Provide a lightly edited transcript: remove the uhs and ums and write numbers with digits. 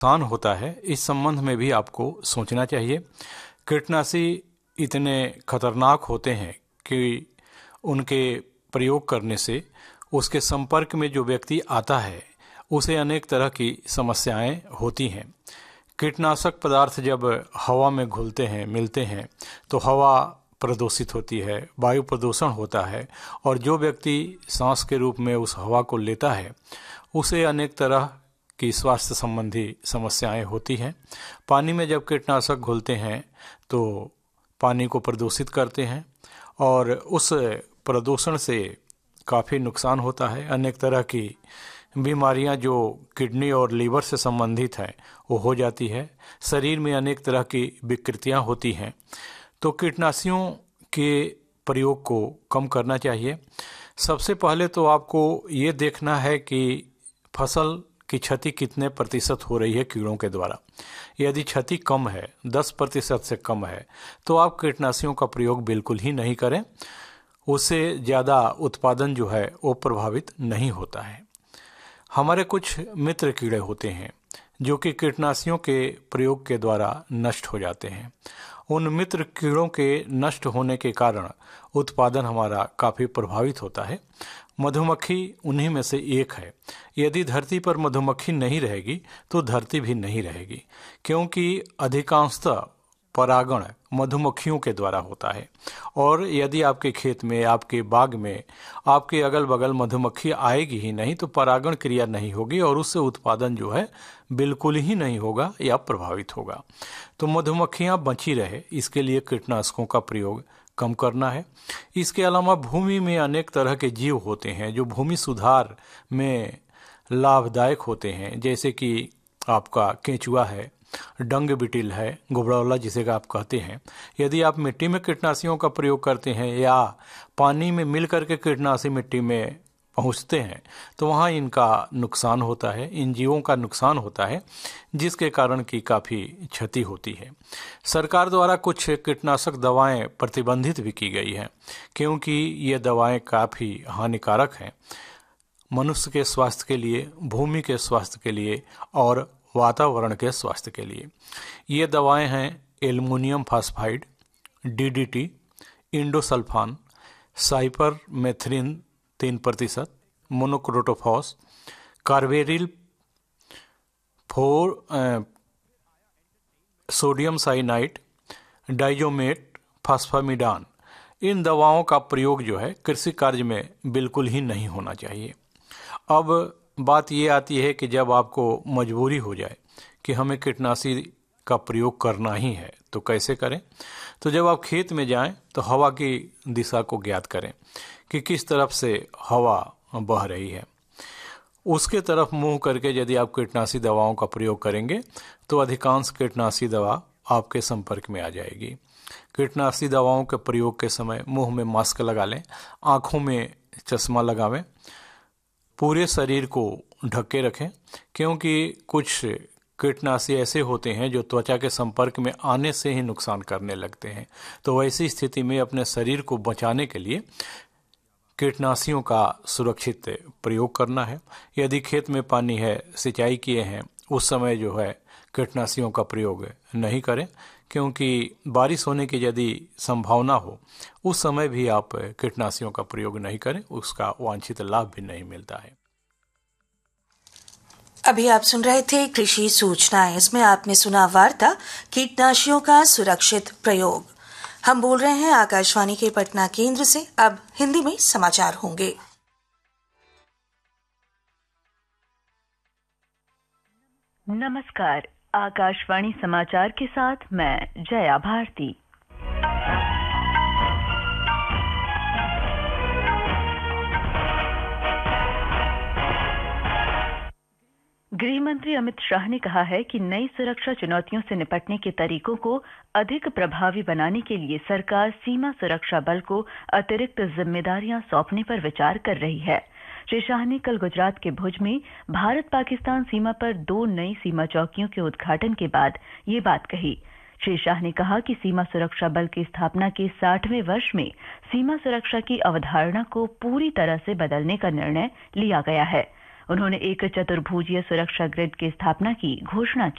नुकसान होता है, इस संबंध में भी आपको सोचना चाहिए। कीटनाशी इतने खतरनाक होते हैं कि उनके प्रयोग करने से उसके संपर्क में जो व्यक्ति आता है उसे अनेक तरह की समस्याएं होती हैं। कीटनाशक पदार्थ जब हवा में घुलते हैं, मिलते हैं, तो हवा प्रदूषित होती है, वायु प्रदूषण होता है, और जो व्यक्ति सांस के रूप में उस हवा को लेता है उसे अनेक तरह की स्वास्थ्य संबंधी समस्याएं होती हैं। पानी में जब कीटनाशक घुलते हैं तो पानी को प्रदूषित करते हैं और उस प्रदूषण से काफ़ी नुकसान होता है। अनेक तरह की बीमारियां जो किडनी और लीवर से संबंधित हैं वो हो जाती है। शरीर में अनेक तरह की विकृतियां होती हैं। तो कीटनाशियों के प्रयोग को कम करना चाहिए। सबसे पहले तो आपको ये देखना है कि फसल की क्षति कितने प्रतिशत हो रही है कीड़ों के द्वारा। यदि क्षति कम है, 10% से कम है, तो आप कीटनाशियों का प्रयोग बिल्कुल ही नहीं करें। उससे ज़्यादा उत्पादन जो है वो प्रभावित नहीं होता है। हमारे कुछ मित्र कीड़े होते हैं जो कि कीटनाशियों के प्रयोग के द्वारा नष्ट हो जाते हैं। उन मित्र कीड़ों के नष्ट होने के कारण उत्पादन हमारा काफ़ी प्रभावित होता है। मधुमक्खी उन्हीं में से एक है। यदि धरती पर मधुमक्खी नहीं रहेगी तो धरती भी नहीं रहेगी, क्योंकि अधिकांशतः परागण मधुमक्खियों के द्वारा होता है। और यदि आपके खेत में, आपके बाग में, आपके अगल बगल मधुमक्खी आएगी ही नहीं तो परागण क्रिया नहीं होगी और उससे उत्पादन जो है बिल्कुल ही नहीं होगा या प्रभावित होगा। तो मधुमक्खियां बची रहे, इसके लिए कीटनाशकों का प्रयोग कम करना है। इसके अलावा भूमि में अनेक तरह के जीव होते हैं जो भूमि सुधार में लाभदायक होते हैं, जैसे कि आपका केंचुआ है, डंग बिटिल है, गुबरौला जिसे आप कहते हैं। यदि आप मिट्टी में कीटनाशियों का प्रयोग करते हैं या पानी में मिल करके कीटनाशी मिट्टी में पहुंचते हैं तो वहाँ इनका नुकसान होता है, इन जीवों का नुकसान होता है, जिसके कारण की काफ़ी क्षति होती है। सरकार द्वारा कुछ कीटनाशक दवाएं प्रतिबंधित भी की गई हैं, क्योंकि ये दवाएं काफ़ी हानिकारक हैं मनुष्य के स्वास्थ्य के लिए, भूमि के स्वास्थ्य के लिए और वातावरण के स्वास्थ्य के लिए। ये दवाएं हैं aluminium phosphide, DDT, endosulfan, cypermethrin 3%, monocrotophos, carbaryl 4, sodium cyanide, डाइजोमेट, फास्फामिडान। इन दवाओं का प्रयोग जो है कृषि कार्य में बिल्कुल ही नहीं होना चाहिए। अब बात ये आती है कि जब आपको मजबूरी हो जाए कि हमें कीटनाशी का प्रयोग करना ही है तो कैसे करें। तो जब आप खेत में जाएं तो हवा की दिशा को ज्ञात करें कि किस तरफ से हवा बह रही है। उसके तरफ मुंह करके यदि आप कीटनाशी दवाओं का प्रयोग करेंगे तो अधिकांश कीटनाशी दवा आपके संपर्क में आ जाएगी। कीटनाशी दवाओं के प्रयोग के समय मुंह में मास्क लगा लें, आँखों में चश्मा लगावें, पूरे शरीर को ढके रखें, क्योंकि कुछ कीटनाशी ऐसे होते हैं जो त्वचा के संपर्क में आने से ही नुकसान करने लगते हैं। तो ऐसी स्थिति में अपने शरीर को बचाने के लिए कीटनाशियों का सुरक्षित प्रयोग करना है। यदि खेत में पानी है, सिंचाई किए हैं, उस समय जो है कीटनाशियों का प्रयोग नहीं करें, क्योंकि बारिश होने की यदि संभावना हो उस समय भी आप कीटनाशियों का प्रयोग नहीं करें, उसका वांछित लाभ भी नहीं मिलता है। अभी आप सुन रहे थे कृषि सूचनाएं। इसमें आपने सुना वार्ता कीटनाशियों का सुरक्षित प्रयोग। हम बोल रहे हैं आकाशवाणी के पटना केंद्र से। अब हिंदी में समाचार होंगे। नमस्कार, आकाशवाणी समाचार के साथ मैं जया भारती। गृह मंत्री अमित शाह ने कहा है कि नई सुरक्षा चुनौतियों से निपटने के तरीकों को अधिक प्रभावी बनाने के लिए सरकार सीमा सुरक्षा बल को अतिरिक्त जिम्मेदारियां सौंपने पर विचार कर रही है। श्री शाह ने कल गुजरात के भुज में भारत पाकिस्तान सीमा पर 2 नई सीमा चौकियों के उद्घाटन के बाद ये बात कही। श्री शाह ने कहा कि सीमा सुरक्षा बल की स्थापना के 60वें वर्ष में सीमा सुरक्षा की अवधारणा को पूरी तरह से बदलने का निर्णय लिया गया है। उन्होंने एक चतुर्भुजीय सुरक्षा ग्रिड की स्थापना की घोषणा की।